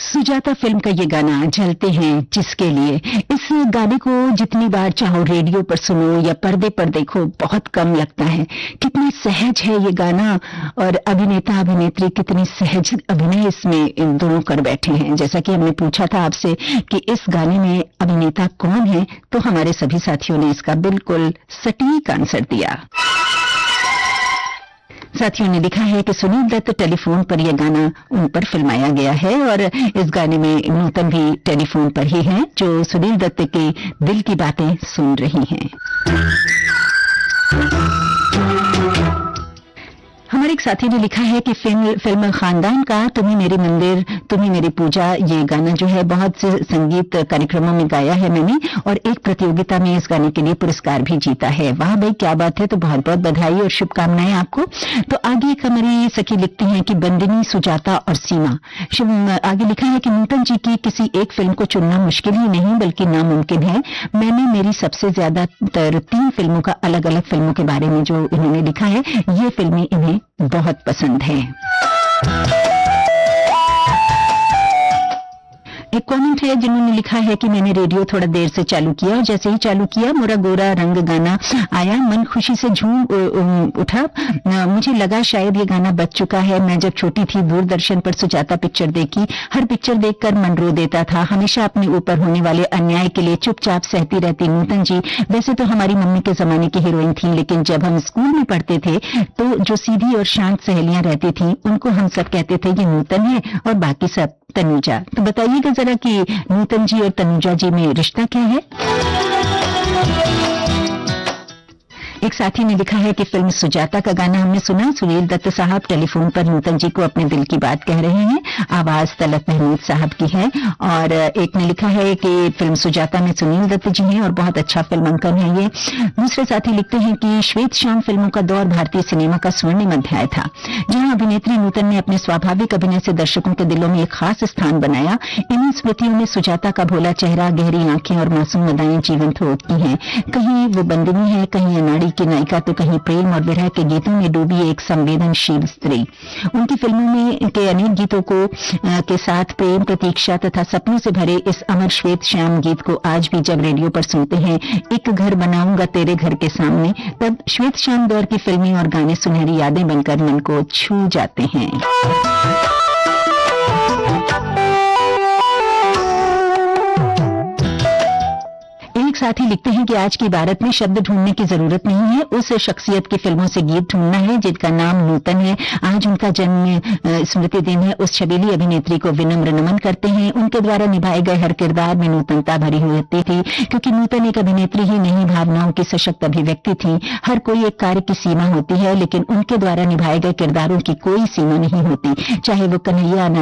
Sujata film का ये गाना जलते हैं जिसके लिए, इस गाने को जितनी बार चाहो रेडियो पर सुनो या पर्दे पर देखो बहुत कम लगता है। कितना सहज है ये गाना और अभिनेता अभिनेत्री कितनी सहज अभिनय इसमें इन दोनों कर बैठे हैं। जैसा कि हमने पूछा था आपसे कि इस गाने में अभिनेता कौन है, तो हमारे सभी साथियों ने इसका बिल्कुल सटीक आंसर दिया। साथियों ने लिखा है कि सुनील दत्त टेलीफोन पर यह गाना उन पर फिल्माया गया है और इस गाने में नूतन भी टेलीफोन पर ही हैं जो सुनील दत्त के दिल की बातें सुन रही हैं। हमारे एक साथी ने लिखा है कि फिल्म खानदान का तुम्ही मेरी मंदिर तुम्ही मेरी पूजा, ये गाना जो है बहुत से संगीत कार्यक्रमों में गाया है मैंने और एक प्रतियोगिता में इस गाने के लिए पुरस्कार भी जीता है। वाह भाई क्या बात है, तो बहुत बहुत बधाई और शुभकामनाएं आपको। तो आगे एक हमारी सखी लिखती हैं कि बंदिनी, सुजाता और सीमा। आगे लिखा है कि नूतन जी की किसी एक फिल्म को चुनना मुश्किल ही नहीं बल्कि नामुमकिन है। मैंने मेरी सबसे ज्यादातर 3 फिल्मों का अलग अलग फिल्मों के बारे में जो इन्होंने लिखा है, ये फिल्में इन्हें बहुत पसंद है। एक कमेंट है जिन्होंने लिखा है कि मैंने रेडियो थोड़ा देर से चालू किया और जैसे ही चालू किया मोरा गोरा रंग गाना आया, मन खुशी से झूम उठा। मुझे लगा शायद ये गाना बज चुका है। मैं जब छोटी थी दूरदर्शन पर सुजाता पिक्चर देखी, हर पिक्चर देखकर मन रो देता था। हमेशा अपने ऊपर होने वाले अन्याय के लिए चुपचाप सहती रहती नूतन जी वैसे तो हमारी मम्मी के जमाने की हीरोइन थी, लेकिन जब हम स्कूल में पढ़ते थे तो जो सीधी और शांत सहेलियां रहती थी उनको हम सब कहते थे ये नूतन है और बाकी सब तनुजा। तो बताइएगा जरा कि नूतन जी और तनुजा जी में रिश्ता क्या है। एक साथी ने लिखा है कि फिल्म सुजाता का गाना हमने सुना, सुनील दत्त साहब टेलीफोन पर नूतन जी को अपने दिल की बात कह रहे हैं, आवाज तलत महमूद साहब की है। और एक ने लिखा है कि फिल्म सुजाता में सुनील दत्त जी हैं और बहुत अच्छा फिल्मांकन है ये। दूसरे साथी लिखते हैं कि श्वेत श्याम फिल्मों का दौर भारतीय सिनेमा का स्वर्णिम अध्याय था, जहां अभिनेत्री नूतन ने अपने स्वाभाविक अभिनय से दर्शकों के दिलों में एक खास स्थान बनाया। इन्हीं स्मृतियों में सुजाता का भोला चेहरा, गहरी आंखें और मासूम अदाएं जीवंत होती हैं। कहीं वो बंदिनी है, कहीं अनाड़ी की नायिका, तो कहीं प्रेम और विरह के गीतों में डूबी एक संवेदनशील स्त्री। उनकी फिल्मों में के अनेक गीतों को के साथ प्रेम, प्रतीक्षा तथा सपनों से भरे इस अमर श्वेत श्याम गीत को आज भी जब रेडियो पर सुनते हैं, एक घर बनाऊंगा तेरे घर के सामने, तब श्वेत श्याम दौर की फिल्में और गाने सुनहरी यादें बनकर मन को छू जाते हैं। साथ ही लिखते हैं कि आज की भारत में शब्द ढूंढने की जरूरत नहीं है, उस शख्सियत की फिल्मों से गीत ढूंढना है जिनका नाम नूतन है। आज उनका जन्म स्मृति दिन है। उस छबीली अभिनेत्री को विनम्र नमन करते हैं। उनके द्वारा निभाए गए हर किरदार में नूतनता भरी हुई होती थी, क्योंकि नूतन एक अभिनेत्री ही नहीं, भावनाओं की सशक्त अभिव्यक्ति थी। हर कोई एक कार्य की सीमा होती है, लेकिन उनके द्वारा निभाए गए किरदारों की कोई सीमा नहीं होती, चाहे वो कन्हैया